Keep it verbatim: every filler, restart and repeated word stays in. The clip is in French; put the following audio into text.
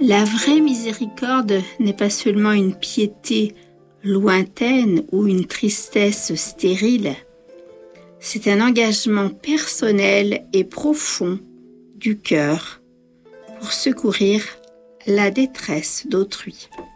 La vraie miséricorde n'est pas seulement une piété lointaine ou une tristesse stérile. C'est un engagement personnel et profond du cœur pour secourir la détresse d'autrui.